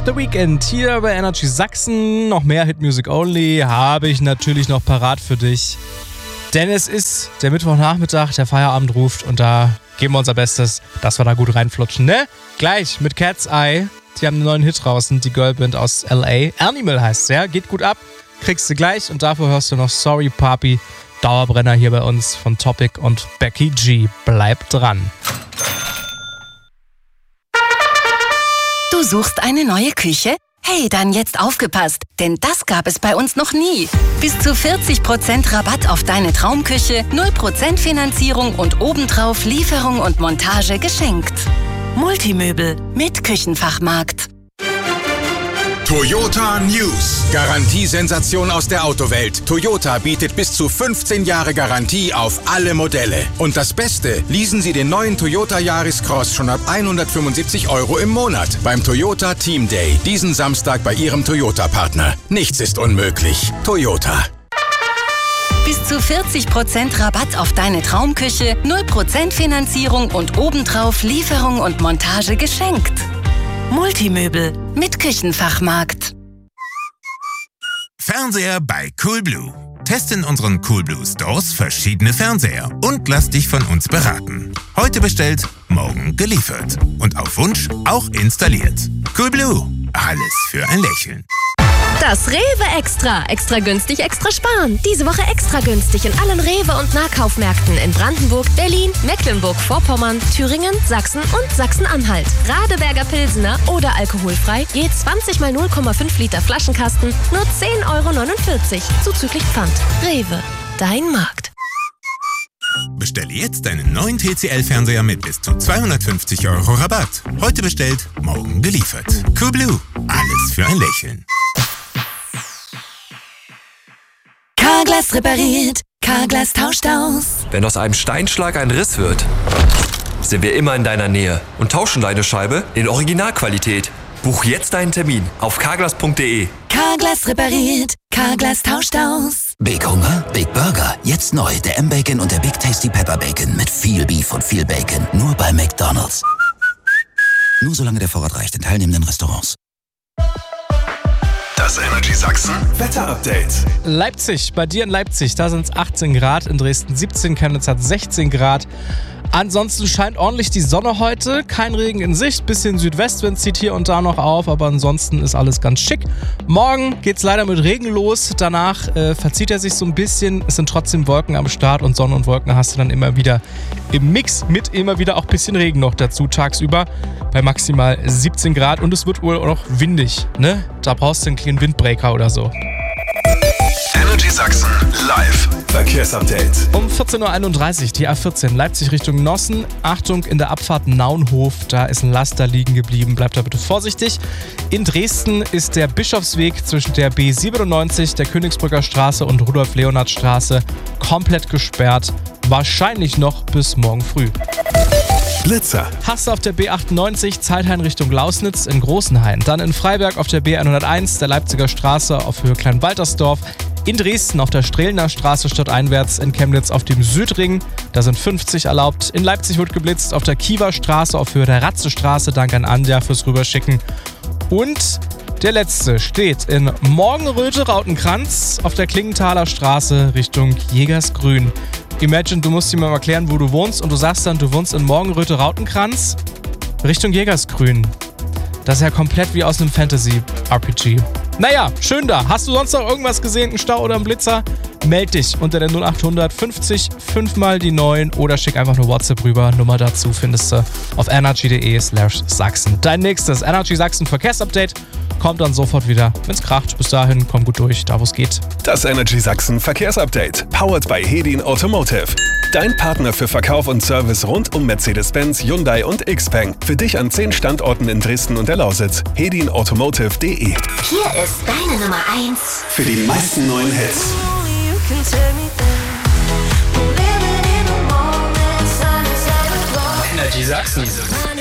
The Weeknd hier bei Energy Sachsen. Noch mehr Hit Music Only habe ich natürlich noch parat für dich. Denn es ist der Mittwochnachmittag, der Feierabend ruft und da geben wir unser Bestes, dass wir da gut reinflutschen, ne? Gleich mit Cat's Eye. Die haben einen neuen Hit draußen, die Girlband aus L.A. Animal heißt es, ja? Geht gut ab, kriegst du gleich und dafür hörst du noch Sorry Papi, Dauerbrenner hier bei uns von Topic und Becky G. Bleib dran. Du suchst eine neue Küche? Hey, dann jetzt aufgepasst, denn das gab es bei uns noch nie. Bis zu 40% Rabatt auf deine Traumküche, 0% Finanzierung und obendrauf Lieferung und Montage geschenkt. Multimöbel mit Küchenfachmarkt. Toyota News. Garantiesensation aus der Autowelt. Toyota bietet bis zu 15 Jahre Garantie auf alle Modelle. Und das Beste, leasen Sie den neuen Toyota Yaris Cross schon ab 175 € im Monat beim Toyota Team Day. Diesen Samstag bei Ihrem Toyota-Partner. Nichts ist unmöglich. Toyota. Bis zu 40% Rabatt auf deine Traumküche, 0% Finanzierung und obendrauf Lieferung und Montage geschenkt. Multimöbel mit Küchenfachmarkt. Fernseher bei Coolblue. Teste in unseren Coolblue Stores verschiedene Fernseher und lass dich von uns beraten. Heute bestellt, morgen geliefert. Und auf Wunsch auch installiert. Coolblue. Alles für ein Lächeln. Das Rewe Extra. Extra günstig, extra sparen. Diese Woche extra günstig in allen Rewe- und Nahkaufmärkten in Brandenburg, Berlin, Mecklenburg-Vorpommern, Thüringen, Sachsen und Sachsen-Anhalt. Radeberger Pilsener oder alkoholfrei, je 20 mal 0,5 Liter Flaschenkasten, nur 10,49 € zuzüglich Pfand. Rewe, dein Markt. Bestelle jetzt deinen neuen TCL-Fernseher mit bis zu 250 € Rabatt. Heute bestellt, morgen geliefert. Coolblue. Alles für ein Lächeln. Carglass repariert, Carglass tauscht aus. Wenn aus einem Steinschlag ein Riss wird, sind wir immer in deiner Nähe und tauschen deine Scheibe in Originalqualität. Buch jetzt deinen Termin auf carglass.de. Carglass repariert, Carglass tauscht aus. Big Hunger, Big Burger. Jetzt neu der M-Bacon und der Big Tasty Pepper Bacon mit viel Beef und viel Bacon. Nur bei McDonald's. Nur solange der Vorrat reicht in teilnehmenden Restaurants. Das Energy Sachsen Wetter-Update. Leipzig, bei dir in Leipzig, da sind es 18 Grad, in Dresden 17, Chemnitz hat 16 Grad. Ansonsten scheint ordentlich die Sonne heute, kein Regen in Sicht, bisschen Südwestwind zieht hier und da noch auf, aber ansonsten ist alles ganz schick. Morgen geht's leider mit Regen los, danach verzieht er sich so ein bisschen, es sind trotzdem Wolken am Start und Sonne und Wolken hast du dann immer wieder im Mix mit immer wieder auch ein bisschen Regen noch dazu tagsüber bei maximal 17 Grad und es wird wohl auch noch windig, ne? Da brauchst du einen kleinen Windbreaker oder so. Energy Sachsen live Verkehrsupdate. Um 14.31 Uhr die A14 Leipzig Richtung Nossen. Achtung, in der Abfahrt Naunhof, da ist ein Laster liegen geblieben. Bleibt da bitte vorsichtig. In Dresden ist der Bischofsweg zwischen der B97, der Königsbrücker Straße und Rudolf-Leonhard-Straße komplett gesperrt. Wahrscheinlich noch bis morgen früh. Blitzer. Hast du auf der B98 Zeithain Richtung Lausnitz in Großenhain. Dann in Freiberg auf der B101 der Leipziger Straße auf Höhe Kleinwaltersdorf. In Dresden auf der Strelner Straße stadteinwärts, in Chemnitz auf dem Südring, da sind 50 erlaubt. In Leipzig wird geblitzt auf der Kiewer Straße auf Höhe der Ratzestraße. Danke an Anja fürs Rüberschicken. Und der letzte steht in Morgenröte-Rautenkranz auf der Klingenthaler Straße Richtung Jägersgrün. Imagine, du musst dir mal erklären, wo du wohnst und du sagst dann, du wohnst in Morgenröte-Rautenkranz Richtung Jägersgrün. Das ist ja komplett wie aus einem Fantasy-RPG. Naja, schön da. Hast du sonst noch irgendwas gesehen, einen Stau oder einen Blitzer? Meld dich unter der 0800 50 5 mal die 9 oder schick einfach eine WhatsApp rüber. Nummer dazu findest du auf energy.de/Sachsen. Dein nächstes Energy Sachsen Verkehrsupdate kommt dann sofort wieder, wenn's kracht. Bis dahin, komm gut durch, da wo's geht. Das Energy Sachsen Verkehrsupdate, powered by Hedin Automotive. Dein Partner für Verkauf und Service rund um Mercedes-Benz, Hyundai und Xpeng. Für dich an 10 Standorten in Dresden und der Lausitz. hedinautomotive.de. Hier ist deine Nummer 1 für die meisten neuen Hits. Energy Sachsen.